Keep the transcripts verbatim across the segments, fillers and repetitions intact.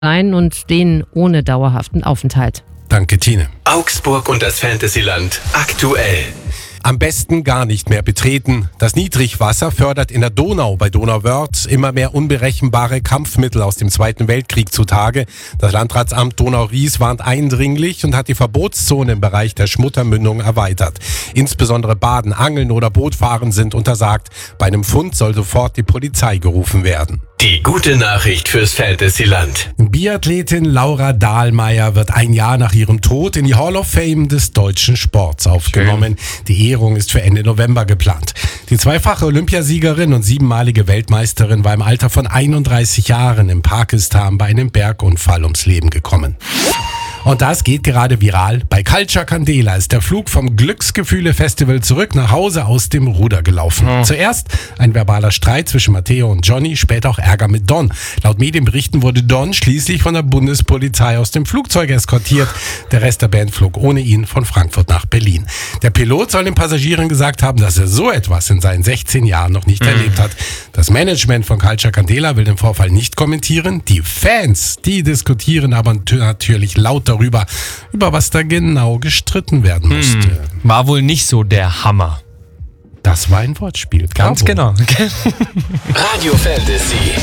sein und den ohne dauerhaften Aufenthalt. Danke, Tine. Augsburg und das Fantasyland aktuell. Am besten gar nicht mehr betreten. Das Niedrigwasser fördert in der Donau bei Donauwörth immer mehr unberechenbare Kampfmittel aus dem Zweiten Weltkrieg zutage. Das Landratsamt Donau-Ries warnt eindringlich und hat die Verbotszone im Bereich der Schmuttermündung erweitert. Insbesondere Baden, Angeln oder Bootfahren sind untersagt. Bei einem Fund soll sofort die Polizei gerufen werden. Die gute Nachricht fürs Fantasyland. Biathletin Laura Dahlmeier wird ein Jahr nach ihrem Tod in die Hall of Fame des deutschen Sports aufgenommen. Schön. Die Ehrung ist für Ende November geplant. Die zweifache Olympiasiegerin und siebenmalige Weltmeisterin war im Alter von einunddreißig Jahren in Pakistan bei einem Bergunfall ums Leben gekommen. Und das geht gerade viral. Bei Culture Candela ist der Flug vom Glücksgefühle-Festival zurück nach Hause aus dem Ruder gelaufen. Mhm. Zuerst ein verbaler Streit zwischen Matteo und Johnny, später auch Ärger mit Don. Laut Medienberichten wurde Don schließlich von der Bundespolizei aus dem Flugzeug eskortiert. Der Rest der Band flog ohne ihn von Frankfurt nach Berlin. Der Pilot soll den Passagieren gesagt haben, dass er so etwas in seinen sechzehn Jahren noch nicht mhm. erlebt hat. Das Management von Culture Candela will den Vorfall nicht kommentieren. Die Fans, die diskutieren aber natürlich laut darüber, über was da genau gestritten werden musste. Hm, war wohl nicht so der Hammer. Das war ein Wortspiel. Ganz Bravo. genau. Radio Fantasy.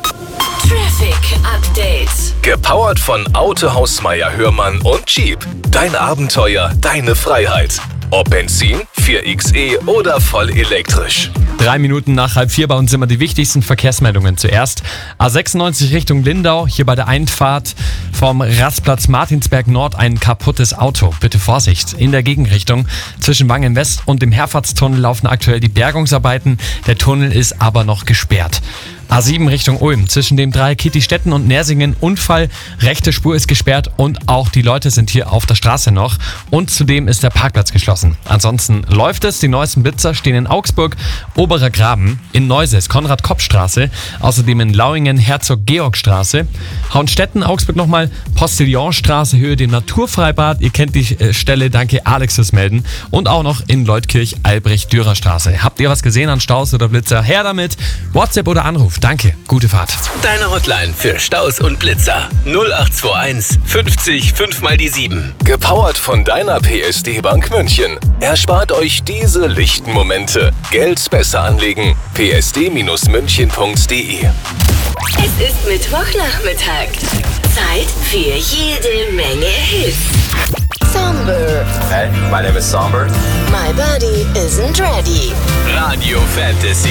Traffic Update. Gepowert von Autohaus Meier Hörmann und Jeep. Dein Abenteuer, deine Freiheit. Ob Benzin, vier X E oder voll elektrisch. Drei Minuten nach halb vier bei uns immer die wichtigsten Verkehrsmeldungen. Zuerst A sechsundneunzig Richtung Lindau, hier bei der Einfahrt vom Rastplatz Martinsberg Nord ein kaputtes Auto. Bitte Vorsicht. In der Gegenrichtung zwischen Wangen West und dem Herfahrtstunnel laufen aktuell die Bergungsarbeiten. Der Tunnel ist aber noch gesperrt. A sieben Richtung Ulm, zwischen dem Dreieck Kittistetten und Nersingen Unfall. Rechte Spur ist gesperrt und auch die Leute sind hier auf der Straße noch. Und zudem ist der Parkplatz geschlossen. Ansonsten läuft es. Die neuesten Blitzer stehen in Augsburg, Oberer Graben, in Neuses, Konrad-Kopp-Straße, außerdem in Lauingen, Herzog-Georg-Straße, Hauenstetten, Augsburg nochmal, Postillonstraße, Höhe dem Naturfreibad. Ihr kennt die äh, Stelle, danke Alex fürs Melden. Und auch noch in Leutkirch, Albrecht-Dürer-Straße. Habt ihr was gesehen an Staus oder Blitzer? Her damit. WhatsApp oder Anruf. Danke, gute Fahrt. Deine Hotline für Staus und Blitzer. null acht zwei eins fünfzig fünf mal die sieben. Gepowert von deiner P S D Bank München. Erspart euch diese lichten Momente. Geld besser anlegen. p s d münchen punkt d e. Es ist Mittwochnachmittag. Zeit für jede Menge Hits. Somber. Hey, my name is Somber. My body isn't ready. Radio Fantasy.